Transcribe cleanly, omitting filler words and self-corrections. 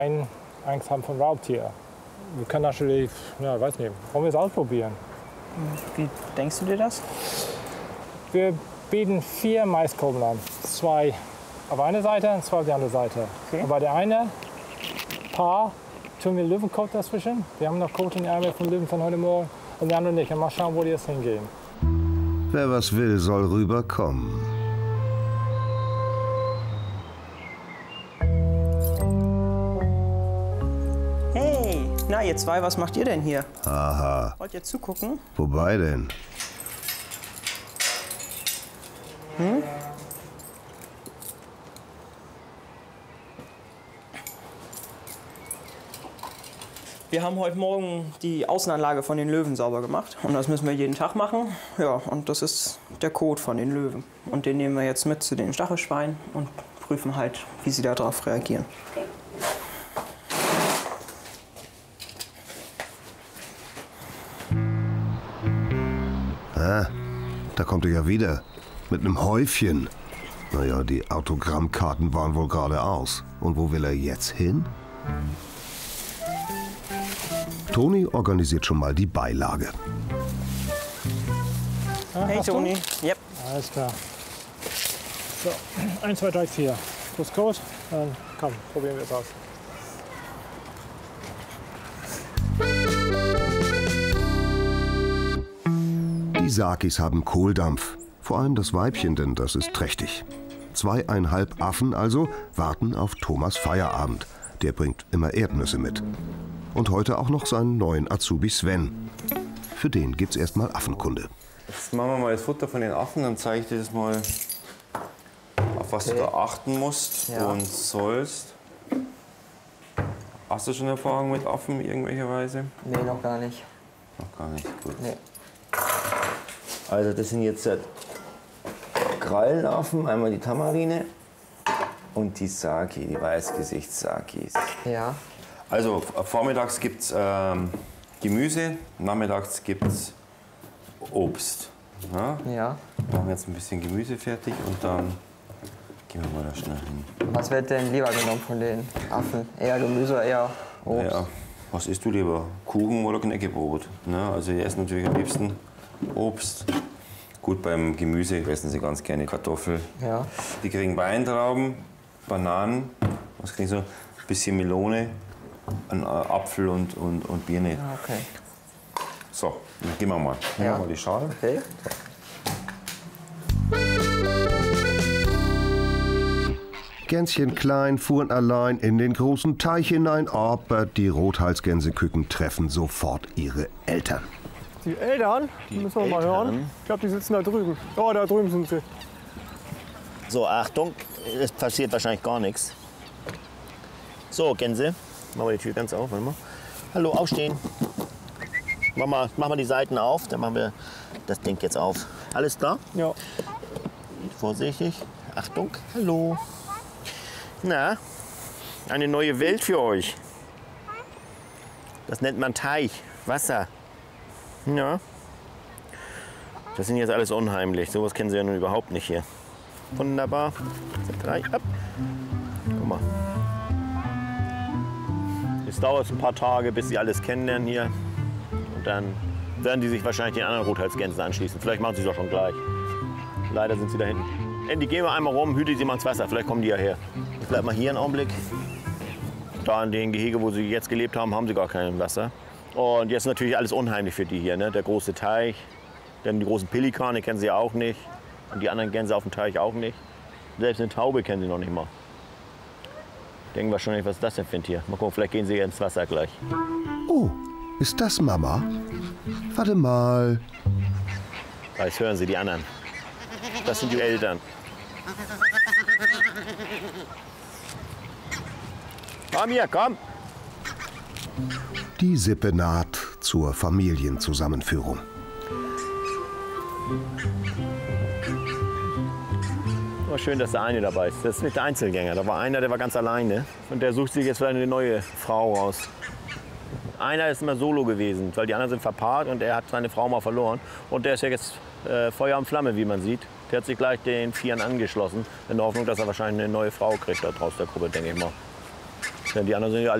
Angst haben vor Raubtier. Wir können natürlich, ja, weiß nicht, wollen wir es ausprobieren? Wie denkst du dir das? Wir bieten 4 Maiskolben an. 2 auf eine Seite und 2 auf die andere Seite. Okay. Und bei der eine Paar tun wir Löwenkot dazwischen. Wir haben noch Kot in den Ärmel von Löwen von heute Morgen. Und die anderen nicht. Und mal schauen, wo die jetzt hingehen. Wer was will, soll rüberkommen. Hey, na ihr zwei, was macht ihr denn hier? Aha. Wollt ihr zugucken? Wobei denn? Wir haben heute Morgen die Außenanlage von den Löwen sauber gemacht. Und das müssen wir jeden Tag machen. Ja, und das ist der Kot von den Löwen. Und den nehmen wir jetzt mit zu den Stachelschweinen und prüfen halt, wie sie darauf reagieren. Ah, da kommt er ja wieder. Mit einem Häufchen. Naja, die Autogrammkarten waren wohl gerade aus. Und wo will er jetzt hin? Toni organisiert schon mal die Beilage. Ja, Hey hast du? Toni. Yep. Alles klar. So, 1, 2, 3, 4. Plus Kot. Dann komm, probieren wir es aus. Die Sakis haben Kohldampf. Vor allem das Weibchen, denn das ist trächtig. 2,5 Affen also warten auf Thomas Feierabend. Der bringt immer Erdnüsse mit. Und heute auch noch seinen neuen Azubi Sven. Für den gibt's erstmal Affenkunde. Jetzt machen wir mal das Futter von den Affen, dann zeige ich dir das mal, auf was du da achten musst und sollst. Hast du schon Erfahrung mit Affen irgendwelcher Weise? Nee, noch gar nicht. Noch gar nicht, gut. Nee. Also das sind jetzt Krallenaffen, einmal die Tamarine und die Saki, die Weißgesichtssakis. Ja. Also vormittags gibt es Gemüse, nachmittags gibt es Obst. Ja? Ja. Wir machen jetzt ein bisschen Gemüse fertig und dann gehen wir mal da schnell hin. Was wird denn lieber genommen von den Affen? Eher Gemüse oder eher Obst? Ja, was isst du lieber? Kuchen oder Knäckebrot? Ne? Also die essen natürlich am liebsten Obst. Gut, beim Gemüse essen sie ganz gerne Kartoffel. Ja. Die kriegen Weintrauben, Bananen, was kriegen sie? Ein bisschen Melone, ein Apfel und Birne. Ah, okay. So, dann gehen wir mal. Nehmen wir mal die Schale. Okay. Gänschen klein fuhren allein in den großen Teich hinein, aber die Rothalsgänseküken treffen sofort ihre Eltern. Die Eltern, müssen wir mal hören. Ich glaube, die sitzen da drüben. Oh, da drüben sind sie. So, Achtung, es passiert wahrscheinlich gar nichts. So, Gänse, machen wir die Tür ganz auf. Warte mal. Hallo, aufstehen. Mach mal die Seiten auf, dann machen wir das Ding jetzt auf. Alles klar? Ja. Vorsichtig. Achtung, hallo. Na, eine neue Welt für euch. Das nennt man Teich, Wasser. Ja. Das sind jetzt alles unheimlich. Sowas kennen Sie ja nun überhaupt nicht hier. Wunderbar. 3, ab. Guck mal. Jetzt dauert es ein paar Tage, bis Sie alles kennenlernen hier. Und dann werden die sich wahrscheinlich den anderen Rothalsgänsen anschließen. Vielleicht machen sie es doch schon gleich. Leider sind sie da hinten. Andy, gehen wir einmal rum, hüte sie mal ins Wasser. Vielleicht kommen die ja her. Ich bleib mal hier einen Augenblick. Da in den Gehege, wo sie jetzt gelebt haben, haben sie gar kein Wasser. Und jetzt natürlich alles unheimlich für die hier. Ne? Der große Teich, dann die großen Pelikane kennen sie auch nicht. Und die anderen Gänse auf dem Teich auch nicht. Selbst eine Taube kennen sie noch nicht mal. Denken wahrscheinlich, was ist das denn für ein Tier? Mal gucken, vielleicht gehen sie ins Wasser gleich. Oh, ist das Mama? Warte mal. Jetzt hören sie die anderen. Das sind die Eltern. Komm hier, komm! Die Sippe naht zur Familienzusammenführung. War schön, dass der eine dabei ist. Das ist nicht der Einzelgänger. Da war einer, der war ganz alleine. Und der sucht sich jetzt vielleicht eine neue Frau raus. Einer ist immer solo gewesen, weil die anderen sind verpaart und er hat seine Frau mal verloren. Und der ist ja jetzt Feuer und Flamme, wie man sieht. Der hat sich gleich den Vieren angeschlossen, in der Hoffnung, dass er wahrscheinlich eine neue Frau kriegt da draußen der Gruppe, denke ich mal. Die anderen sind ja alle